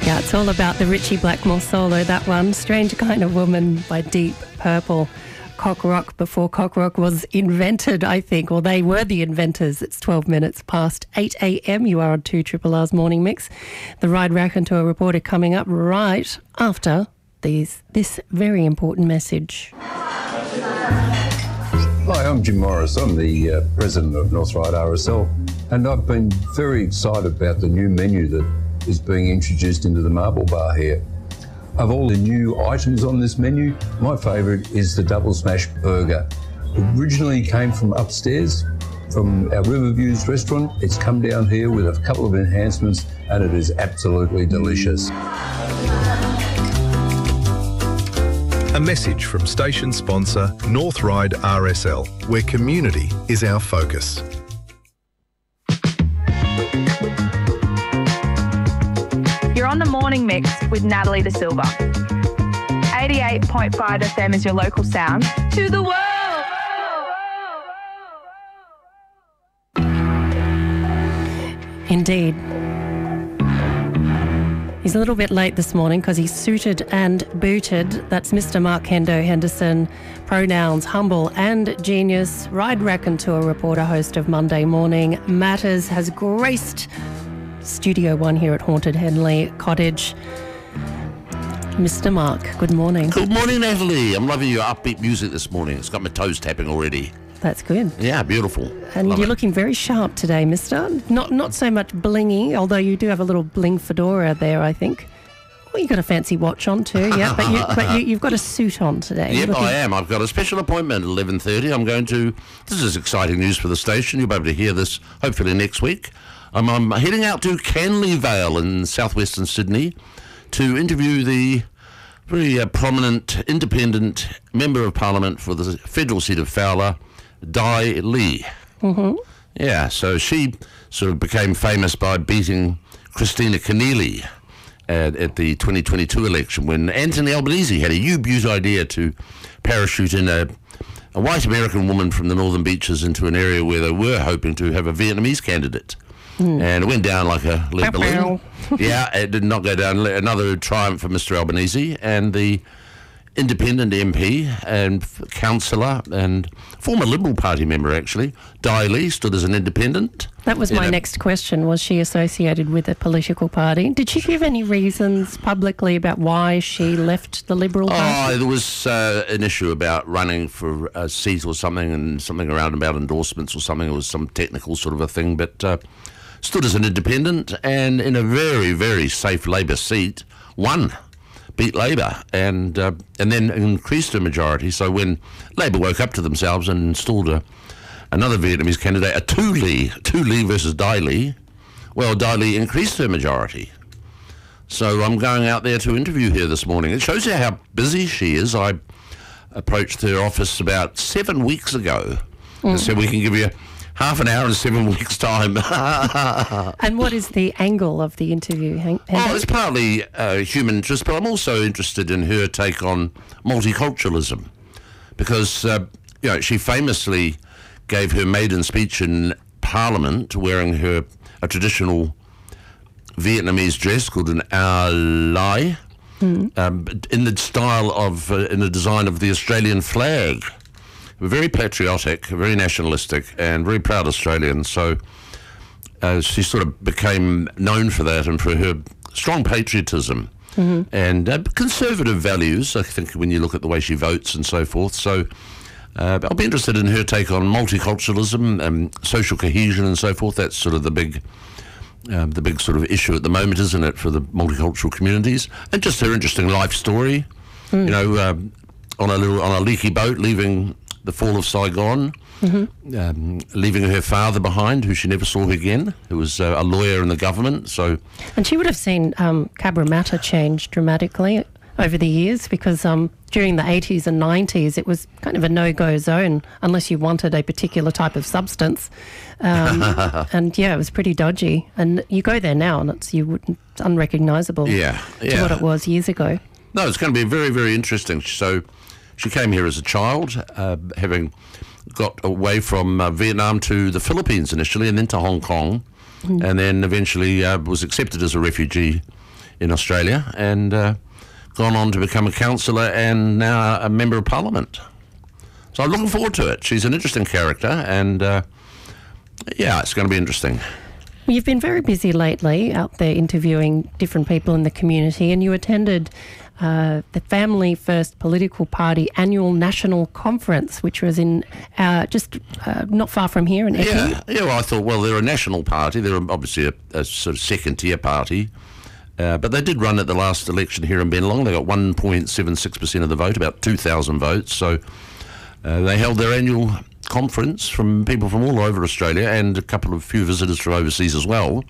Yeah, it's all about the Ritchie Blackmore solo, that one. Strange Kind of Woman by Deep Purple. Cock Rock before cock rock was invented, I think, or they were the inventors. It's 12 minutes past 8 a.m. You are on 2RRR's Morning Mix. The Ride Raconteur reporter coming up right after this very important message. Hi, I'm Jim Morris. I'm the president of North Ryde RSL, and I've been very excited about the new menu that is being introduced into the Marble Bar here. Of all the new items on this menu, my favourite is the Double Smash Burger. Originally came from upstairs, from our Riverviews restaurant. It's come down here with a couple of enhancements, and it is absolutely delicious. A message from station sponsor North Ryde RSL, where community is our focus. You're on the Morning Mix with Natalie De Silva. 88.5 FM is your local sound to the world. Indeed. He's a little bit late this morning because he's suited and booted. That's Mr. Mark Hendo Henderson, pronouns humble and genius, Ride Raconteur reporter, host of Monday Morning Matters, has graced Studio One here at Haunted Henley Cottage. Mr. Mark, good morning. Good morning, Natalie. I'm loving your upbeat music this morning. It's got my toes tapping already. That's good. Yeah, beautiful. And Love you're it. looking very sharp today, mister. Not so much blingy, although you do have a little bling fedora there, I think. Well, you've got a fancy watch on too, yeah, but you've got a suit on today. Yep, I am. I've got a special appointment at 11:30. I'm going to... This is exciting news for the station. You'll be able to hear this hopefully next week. I'm heading out to Canley Vale in southwestern Sydney to interview the very prominent independent Member of Parliament for the federal seat of Fowler, Di Lee. Mm-hmm. Yeah, so she sort of became famous by beating Christina Keneally at the 2022 election when Anthony Albanese had a huge idea to parachute in a white American woman from the Northern Beaches into an area where they were hoping to have a Vietnamese candidate. And it went down like a lead balloon. Yeah, it did not go down. Another triumph for Mr. Albanese, and the independent MP and councillor and former Liberal Party member, actually, Di Lee, stood as an independent. That was my next question. Was she associated with a political party? Did she give any reasons publicly about why she left the Liberal Party? Oh, there was an issue about running for a seat or something, and something around about endorsements or something. It was some technical sort of a thing, but stood as an independent and in a very, very safe Labor seat, won. Beat Labor and then increased her majority. So when Labor woke up to themselves and installed another Vietnamese candidate, a Tu Lee versus Di Lee, well, Di Lee increased her majority. So I'm going out there to interview her this morning. It shows you how busy she is. I approached her office about 7 weeks ago and said we can give you half an hour in 7 weeks' time. And what is the angle of the interview, Hendo? Oh, it's partly human interest, but I'm also interested in her take on multiculturalism because, she famously gave her maiden speech in Parliament wearing a traditional Vietnamese dress called an ao lai, in the style of, in the design of the Australian flag. Very patriotic, very nationalistic, and very proud Australian. So she sort of became known for that and for her strong patriotism and conservative values, I think, when you look at the way she votes and so forth. So I'll be interested in her take on multiculturalism and social cohesion and so forth. That's sort of the big sort of issue at the moment, isn't it, for the multicultural communities? And just her interesting life story, on a leaky boat leaving the fall of Saigon, leaving her father behind, who she never saw again, who was a lawyer in the government. And she would have seen Cabramatta change dramatically over the years because during the 80s and 90s it was kind of a no-go zone unless you wanted a particular type of substance. And yeah, it was pretty dodgy. And you go there now and it's unrecognisable to what it was years ago. No, it's going to be very, very interesting. So she came here as a child, having got away from Vietnam to the Philippines initially and then to Hong Kong, and then eventually was accepted as a refugee in Australia, and gone on to become a councillor and now a member of Parliament. So I'm looking forward to it. She's an interesting character, and it's going to be interesting. Well, you've been very busy lately out there interviewing different people in the community, and you attended the Family First Political Party annual national conference, which was in just not far from here in Eki. Yeah, well, I thought, well, they're a national party. They're obviously a sort of second-tier party. But they did run at the last election here in Bennelong. They got 1.76% of the vote, about 2,000 votes. So they held their annual conference from people from all over Australia and a few visitors from overseas as well,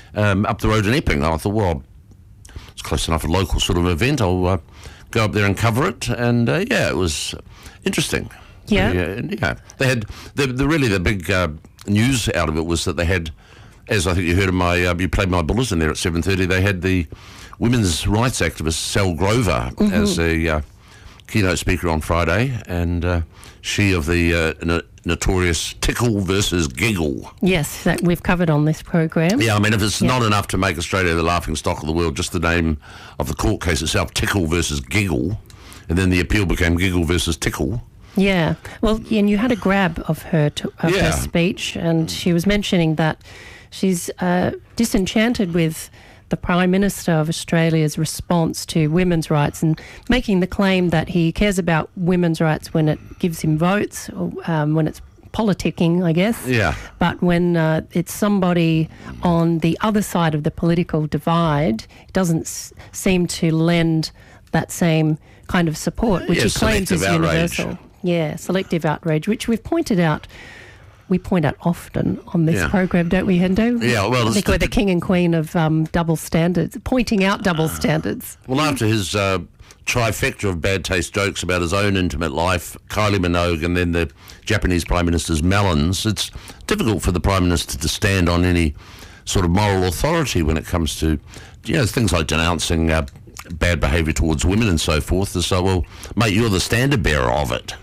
up the road in Epping. I thought, well, it's close enough, a local sort of event. I'll go up there and cover it. And it was interesting. Yeah. They had the big news out of it was that they had, as I think you heard in you played my bulletin there at 7:30. They had the women's rights activist Sal Grover as a keynote speaker on Friday, and she of the notorious Tickle versus Giggle. Yes, that we've covered on this program. Yeah, I mean, if it's not enough to make Australia the laughing stock of the world, just the name of the court case itself, Tickle versus Giggle, and then the appeal became Giggle versus Tickle. Yeah, well, and you had a grab of her her speech, and she was mentioning that she's disenchanted with the Prime Minister of Australia's response to women's rights and making the claim that he cares about women's rights when it gives him votes, or when it's politicking, I guess. Yeah. But when it's somebody on the other side of the political divide, it doesn't seem to lend that same kind of support, which he claims is universal. Yeah, selective outrage, which we've pointed out. We point out often on this program, don't we, Hendo? Yeah, well, I think we're the king and queen of double standards, pointing out double standards. Well, after his trifecta of bad taste jokes about his own intimate life, Kylie Minogue, and then the Japanese Prime Minister's melons, it's difficult for the Prime Minister to stand on any sort of moral authority when it comes to things like denouncing bad behaviour towards women and so forth. So, well, mate, you're the standard bearer of it.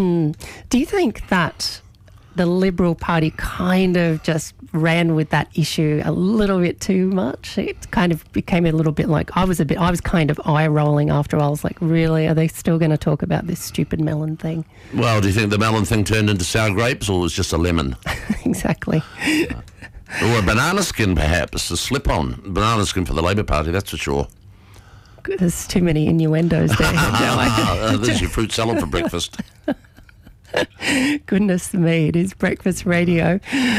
Do you think that the Liberal Party kind of just ran with that issue a little bit too much? It kind of became a little bit like, I was kind of eye rolling after. I was like, really, are they still going to talk about this stupid melon thing? Well, do you think the melon thing turned into sour grapes, or was just a lemon? Exactly. Or a banana skin, perhaps, a slip on. Banana skin for the Labor Party, that's for sure. There's too many innuendos there. There's your fruit salad for breakfast. Goodness me, it is breakfast radio.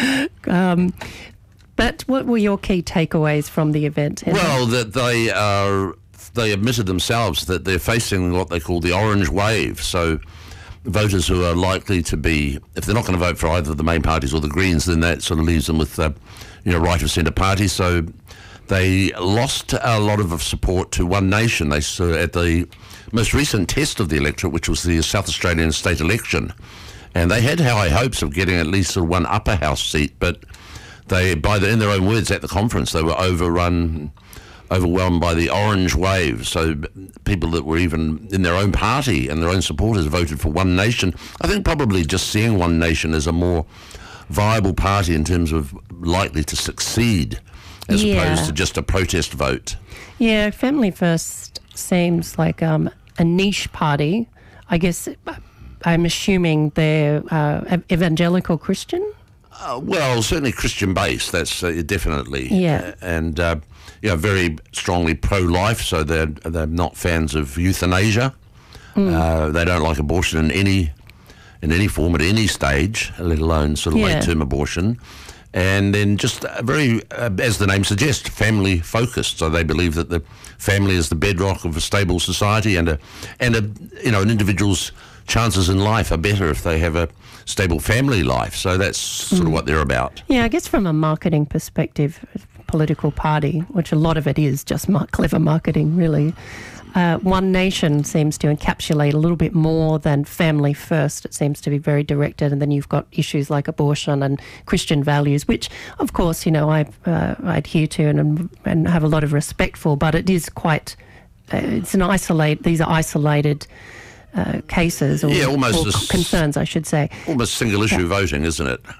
But what were your key takeaways from the event, Heather? Well, that they admitted themselves that they're facing what they call the orange wave. So voters who are likely to be, if they're not going to vote for either of the main parties or the Greens, then that sort of leaves them with right of centre parties. So they lost a lot of support to One Nation. They at the most recent test of the electorate, which was the South Australian state election, and they had high hopes of getting at least one upper house seat, but they, in their own words at the conference, they were overwhelmed by the orange wave. So people that were even in their own party and their own supporters voted for One Nation. I think probably just seeing One Nation as a more viable party in terms of likely to succeed, as opposed to just a protest vote. Yeah, Family First seems like a niche party. I guess I'm assuming they're evangelical Christian? Well, certainly Christian-based, that's definitely. Yeah. And, very strongly pro-life, so they're not fans of euthanasia. They don't like abortion in any form, at any stage, let alone sort of late-term abortion. And then just very, as the name suggests, family-focused. So they believe that the family is the bedrock of a stable society, and an individual's chances in life are better if they have a stable family life. So that's sort of what they're about. Yeah, I guess from a marketing perspective, political party, which a lot of it is just clever marketing, really. One Nation seems to encapsulate a little bit more than Family First. It seems to be very directed, and then you've got issues like abortion and Christian values, which, of course, I adhere to and have a lot of respect for. But it is quite, these are isolated cases or almost concerns, I should say. Almost single issue voting, isn't it?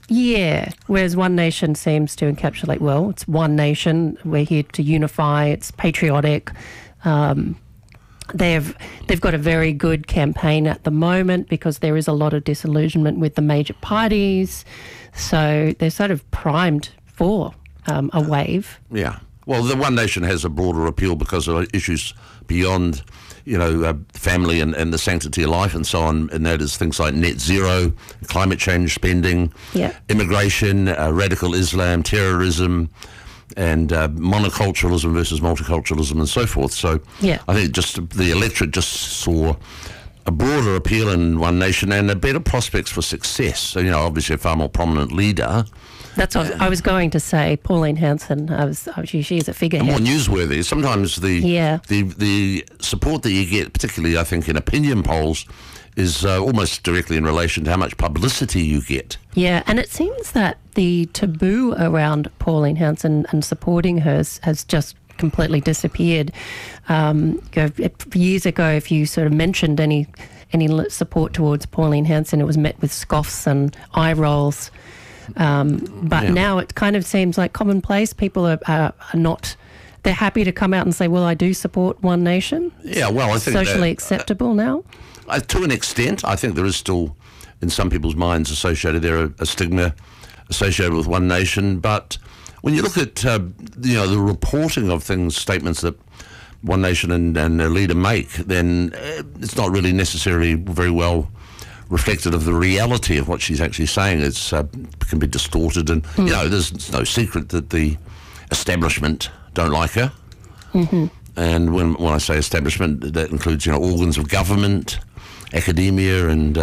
Yeah, whereas One Nation seems to encapsulate, well, it's one nation, we're here to unify, it's patriotic. They've got a very good campaign at the moment because there is a lot of disillusionment with the major parties. So they're sort of primed for a wave. Yeah. Well, the One Nation has a broader appeal because of issues beyond, family and the sanctity of life and so on, and that is things like net zero, climate change spending, immigration, radical Islam, terrorism, and monoculturalism versus multiculturalism and so forth. So I think just the electorate just saw a broader appeal in One Nation and a better prospects for success. So, obviously a far more prominent leader. That's what I was going to say. Pauline Hanson, she is a figurehead. More newsworthy. Sometimes the support that you get, particularly I think in opinion polls, is almost directly in relation to how much publicity you get. Yeah, and it seems that the taboo around Pauline Hanson and supporting her has just completely disappeared. Years ago, if you sort of mentioned any support towards Pauline Hanson, it was met with scoffs and eye rolls. But now it kind of seems like commonplace. People are not. They're happy to come out and say, "Well, I do support One Nation." Yeah, well, I think socially acceptable now. To an extent, I think there is still, in some people's minds, a stigma associated with One Nation. But when you look at the reporting of statements that One Nation and their leader make, then it's not really necessarily very well reflected of the reality of what she's actually saying. It's can be distorted, and there's no secret that the establishment don't like her. Mm-hmm. And when I say establishment, that includes organs of government, academia, and